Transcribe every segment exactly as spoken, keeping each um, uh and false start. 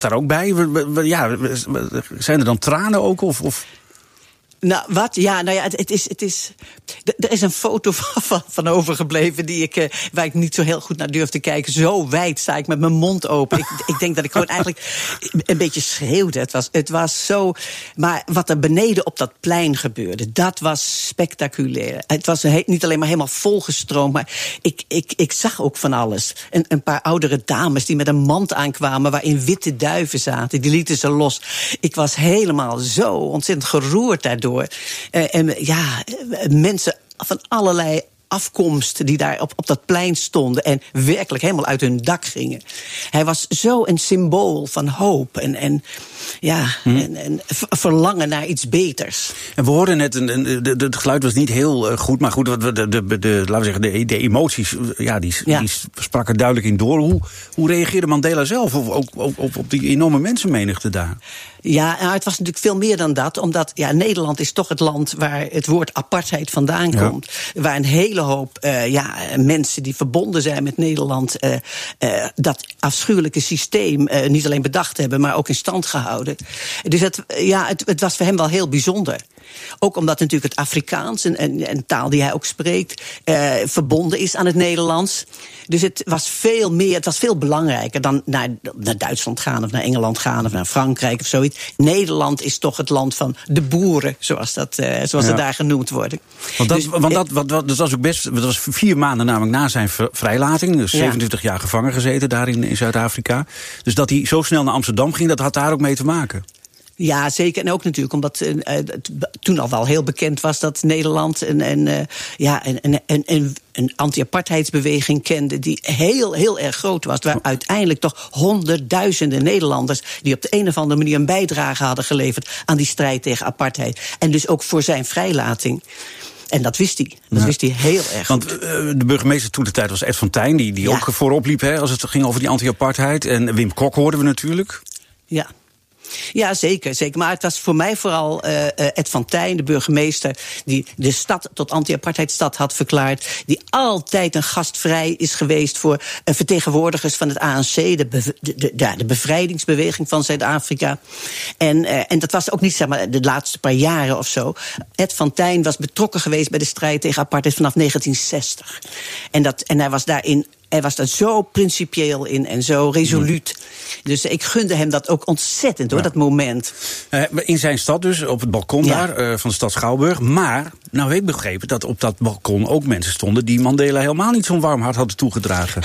daar ook bij? Ja, zijn er dan tranen ook? Of, of? Nou, wat? Ja, nou ja, het, het is... Het is er is een foto van, van overgebleven die ik, uh, waar ik niet zo heel goed naar durf te kijken. Zo wijd sta ik met mijn mond open. ik, ik denk dat ik gewoon eigenlijk een beetje schreeuwde. Het was, het was zo... Maar wat er beneden op dat plein gebeurde, dat was spectaculair. Het was he, niet alleen maar helemaal volgestroomd, maar ik, ik, ik zag ook van alles. Een, een paar oudere dames die met een mand aankwamen waarin witte duiven zaten. Die lieten ze los. Ik was helemaal zo ontzettend geroerd daardoor. Uh, en ja, mensen van allerlei afkomst die daar op, op dat plein stonden en werkelijk helemaal uit hun dak gingen. Hij was zo een symbool van hoop en, en, ja, hmm. en, en verlangen naar iets beters. En we hoorden net, een, een, de, de, het geluid was niet heel goed, maar goed, de, de, de, de, laten we zeggen, de, de emoties, ja, die, ja. die sprak er duidelijk in door. Hoe, hoe reageerde Mandela zelf op, op, op, op die enorme mensenmenigte daar? Ja, nou, het was natuurlijk veel meer dan dat, omdat ja, Nederland is toch het land waar het woord apartheid vandaan ja. komt. Waar een hele hoop uh, ja, mensen die verbonden zijn met Nederland uh, uh, dat afschuwelijke systeem uh, niet alleen bedacht hebben, maar ook in stand gehouden. Dus het, ja, het, het was voor hem wel heel bijzonder. Ook omdat natuurlijk het Afrikaans, een, een, een taal die hij ook spreekt, uh, verbonden is aan het Nederlands. Dus het was veel meer, het was veel belangrijker dan naar, naar Duitsland gaan of naar Engeland gaan of naar Frankrijk of zoiets. Nederland is toch het land van de boeren, zoals dat, uh, zoals ja. dat daar genoemd wordt. Want dat, dus, want dat, wat, wat, dat was ook best, dat was vier maanden namelijk na zijn vrijlating, dus zevenentwintig ja. jaar gevangen gezeten daar in, in Zuid-Afrika. Dus dat hij zo snel naar Amsterdam ging, dat had daar ook mee te maken. Ja, zeker. En ook natuurlijk omdat uh, het toen al wel heel bekend was dat Nederland een, een, uh, ja, een, een, een, een anti-apartheidsbeweging kende die heel, heel erg groot was. Waar uiteindelijk toch honderdduizenden Nederlanders die op de een of andere manier een bijdrage hadden geleverd aan die strijd tegen apartheid. En dus ook voor zijn vrijlating. En dat wist hij. Dat ja. wist hij heel erg Want uh, de burgemeester toen de tijd was Ed van Tijn, die, die ja. ook voorop liep hè, als het ging over die anti-apartheid. En Wim Kok hoorden we natuurlijk. Ja. Ja, zeker, zeker. Maar het was voor mij vooral uh, Ed van Tijn, de burgemeester, die de stad tot anti-apartheidstad had verklaard, die altijd een gastvrij is geweest voor uh, vertegenwoordigers van het A N C, de, be- de, de, de, de bevrijdingsbeweging van Zuid-Afrika. En, uh, en dat was ook niet, zeg maar, de laatste paar jaren of zo. Ed van Tijn was betrokken geweest bij de strijd tegen apartheid vanaf negentien zestig. En, dat, en hij was daarin Hij was daar zo principieel in en zo resoluut. Dus ik gunde hem dat ook ontzettend, hoor, ja. dat moment. Uh, in zijn stad dus, op het balkon ja. daar, uh, van de stad Schouwburg. Maar, nou heb ik begrepen dat op dat balkon ook mensen stonden die Mandela helemaal niet zo'n warm hart hadden toegedragen.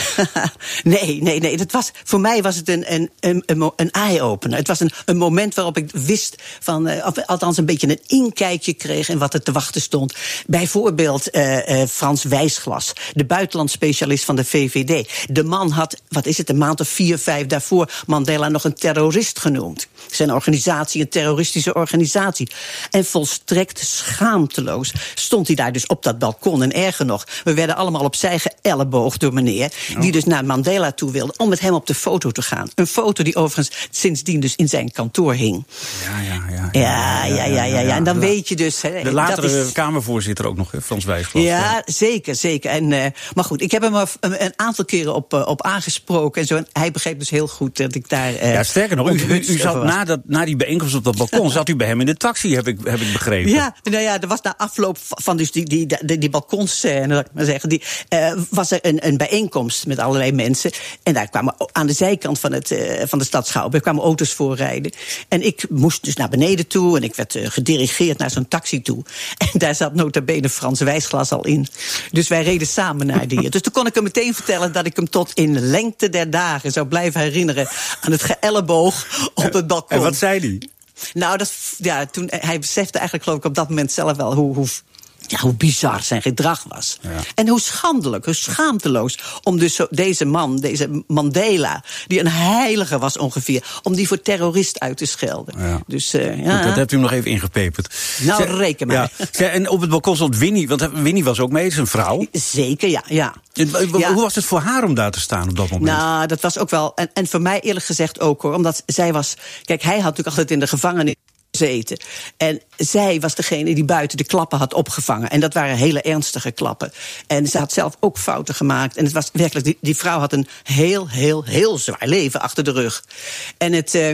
nee, nee, nee. Dat was, voor mij was het een, een, een, een, een eye-opener. Het was een, een moment waarop ik wist, van, uh, of, althans een beetje een inkijkje kreeg in wat er te wachten stond. Bijvoorbeeld uh, uh, Frans Wijsglas, de buitenlandspecialist van de V V D. De man had, wat is het, een maand of vier, vijf daarvoor Mandela nog een terrorist genoemd. Zijn organisatie, een terroristische organisatie. En volstrekt schaamteloos stond hij daar dus op dat balkon. En erger nog, we werden allemaal opzij geëlleboogd door meneer, oh. die dus naar Mandela toe wilde om met hem op de foto te gaan. Een foto die overigens sindsdien dus in zijn kantoor hing. Ja, ja, ja. Ja, ja, ja, ja. ja, ja. En dan ja. weet je dus... He, de latere dat is... Kamervoorzitter ook nog, hè, Frans Wijsglas. Ja, ja, zeker, zeker. En, uh, maar goed, ik heb hem er een, een aantal keren op, uh, op aangesproken. En zo, en hij begreep dus heel goed dat ik daar... Uh, ja, sterker nog, u, u, u zat na, dat, na die bijeenkomst op dat balkon, zat u bij hem in de taxi, heb ik, heb ik begrepen. Ja, nou ja, er was na afloop van dus die, die, die, die balkonscène, laat ik maar zeggen, die, uh, was er een, een bijeenkomst met allerlei mensen. En daar kwamen aan de zijkant van, het, uh, van de stad Schouwburg kwamen auto's voorrijden. En ik moest dus naar beneden toe en ik werd uh, gedirigeerd naar zo'n taxi toe. En daar zat nota bene Frans Wijsglas al in. Dus wij reden samen naar die. Dus toen kon ik hem meteen vertellen dat ik hem tot in lengte der dagen zou blijven herinneren aan het geëlleboog op het balkon. En wat zei hij? Nou, dat, ja, toen, hij besefte eigenlijk geloof ik op dat moment zelf wel hoe... hoe Ja, hoe bizar zijn gedrag was. Ja. En hoe schandelijk, hoe schaamteloos om dus zo, deze man, deze Mandela, die een heilige was ongeveer, om die voor terrorist uit te schelden. Ja. Dus, uh, ja. Goed, dat hebt u nog even ingepeperd. Nou, Zij, reken maar. Ja. En op het balkon stond Winnie, want Winnie was ook mee, zijn vrouw. Zeker, ja. ja. Hoe ja. was het voor haar om daar te staan op dat moment? Nou, dat was ook wel, en, en voor mij eerlijk gezegd ook hoor, omdat zij was, kijk, hij had natuurlijk altijd in de gevangenis gezeten. En zij was degene die buiten de klappen had opgevangen. En dat waren hele ernstige klappen. En ze had zelf ook fouten gemaakt. En het was werkelijk, die, die vrouw had een heel, heel, heel zwaar leven achter de rug. En het... Uh,